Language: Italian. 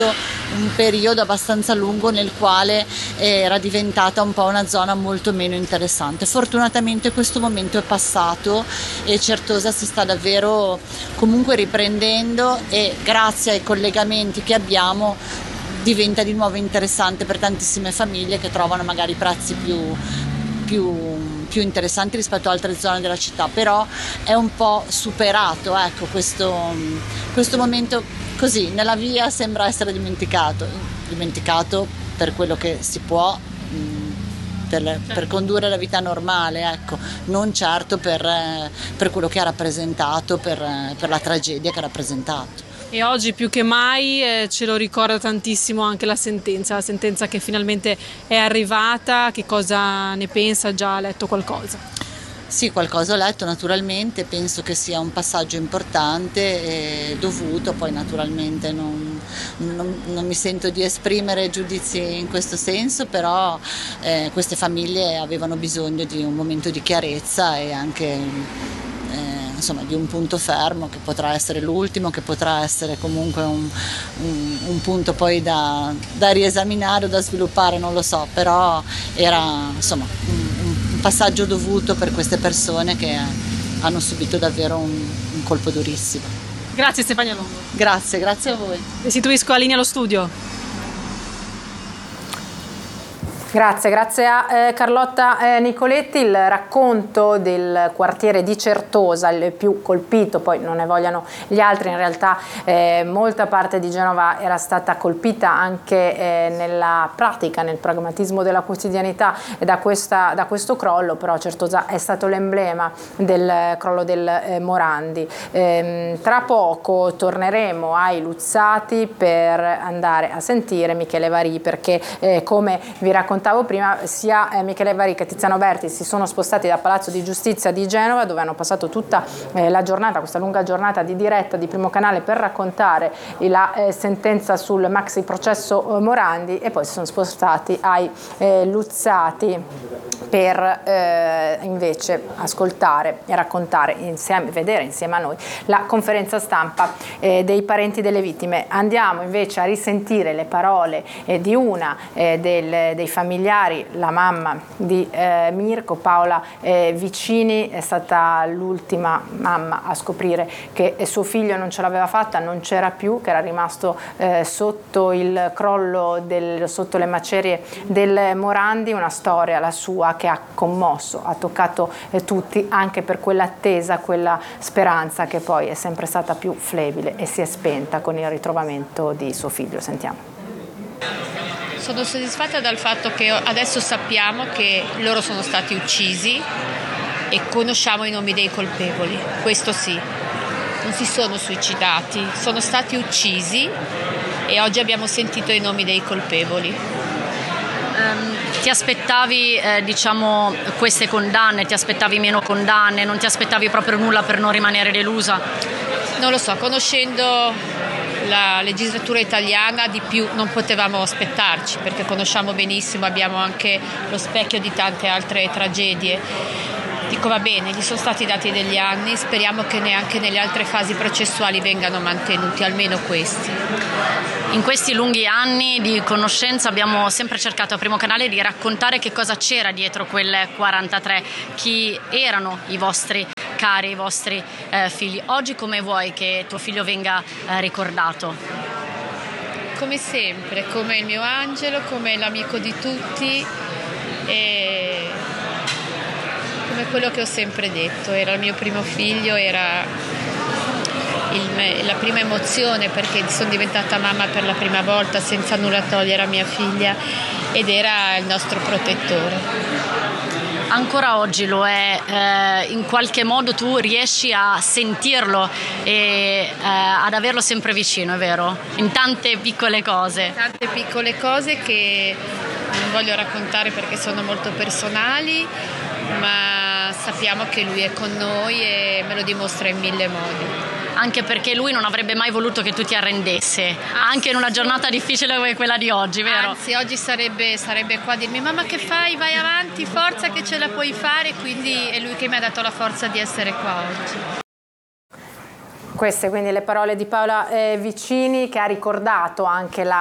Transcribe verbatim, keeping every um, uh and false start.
un periodo abbastanza lungo nel quale era diventata un po' una zona molto meno interessante. Fortunatamente questo momento è passato e Certosa si sta davvero comunque riprendendo e grazie ai collegamenti che abbiamo diventa di nuovo interessante per tantissime famiglie che trovano magari prezzi più, più, più interessanti rispetto a altre zone della città, però è un po' superato, ecco, questo, questo momento così nella via sembra essere dimenticato, dimenticato per quello che si può, per, per condurre la vita normale, ecco, non certo per, per quello che ha rappresentato, per, per la tragedia che ha rappresentato. E oggi più che mai eh, ce lo ricorda tantissimo anche la sentenza, la sentenza che finalmente è arrivata. Che cosa ne pensa? Ha già letto qualcosa? Sì, qualcosa ho letto naturalmente, penso che sia un passaggio importante e dovuto, poi naturalmente non, non, non mi sento di esprimere giudizi in questo senso, però eh, queste famiglie avevano bisogno di un momento di chiarezza e anche insomma di un punto fermo che potrà essere l'ultimo, che potrà essere comunque un, un, un punto poi da, da riesaminare o da sviluppare, non lo so, però era insomma un, un passaggio dovuto per queste persone che hanno subito davvero un, un colpo durissimo. Grazie Stefania Longo. Grazie, grazie a voi. Restituisco la linea allo studio. Grazie, grazie a eh, Carlotta eh, Nicoletti. Il racconto del quartiere di Certosa, il più colpito, poi non ne vogliano gli altri, in realtà eh, molta parte di Genova era stata colpita anche eh, nella pratica, nel pragmatismo della quotidianità da, questa, da questo crollo, però Certosa è stato l'emblema del crollo del eh, Morandi. Eh, tra poco torneremo ai Luzzati per andare a sentire Michele Varì, perché eh, come vi raccontavo prima, sia eh, Michele Varì che Tiziano Berti si sono spostati dal Palazzo di Giustizia di Genova, dove hanno passato tutta eh, la giornata, questa lunga giornata di diretta di Primo Canale per raccontare la eh, sentenza sul maxi processo eh, Morandi, e poi si sono spostati ai eh, Luzzati per eh, invece ascoltare e raccontare insieme, vedere insieme a noi la conferenza stampa eh, dei parenti delle vittime. Andiamo invece a risentire le parole eh, di una eh, del, dei familiari, la mamma di eh, Mirko, Paola eh, Vicini. È stata l'ultima mamma a scoprire che suo figlio non ce l'aveva fatta, non c'era più, che era rimasto eh, sotto il crollo, del, sotto le macerie del Morandi. Una storia, la sua, che ha commosso, ha toccato eh, tutti, anche per quell'attesa, quella speranza che poi è sempre stata più flebile e si è spenta con il ritrovamento di suo figlio. Sentiamo. Sono soddisfatta dal fatto che adesso sappiamo che loro sono stati uccisi e conosciamo i nomi dei colpevoli, questo sì, non si sono suicidati, sono stati uccisi e oggi abbiamo sentito i nomi dei colpevoli. Um, ti aspettavi eh, diciamo queste condanne, ti aspettavi meno condanne, non ti aspettavi proprio nulla per non rimanere delusa? Non lo so, conoscendo la legislatura italiana di più non potevamo aspettarci, perché conosciamo benissimo, abbiamo anche lo specchio di tante altre tragedie. Dico, va bene, gli sono stati dati degli anni, speriamo che neanche nelle altre fasi processuali vengano mantenuti, almeno questi. In questi lunghi anni di conoscenza abbiamo sempre cercato a Primo Canale di raccontare che cosa c'era dietro quel quarantatré, chi erano i vostri cari, i vostri eh, figli. Oggi come vuoi che tuo figlio venga eh, ricordato? Come sempre, come il mio angelo, come l'amico di tutti e come quello che ho sempre detto. Era il mio primo figlio, era il, la prima emozione, perché sono diventata mamma per la prima volta senza nulla togliere a mia figlia, ed era il nostro protettore. Ancora oggi lo è, eh, in qualche modo tu riesci a sentirlo e eh, ad averlo sempre vicino, è vero? In tante piccole cose. Tante piccole cose che non voglio raccontare perché sono molto personali, ma sappiamo che lui è con noi e me lo dimostra in mille modi. Anche perché lui non avrebbe mai voluto che tu ti arrendesse, anche in una giornata difficile come quella di oggi, vero? Anzi, oggi sarebbe, sarebbe qua a dirmi: mamma, che fai? Vai avanti, forza che ce la puoi fare, quindi è lui che mi ha dato la forza di essere qua oggi. Queste quindi le parole di Paola eh, Vicini, che ha ricordato anche la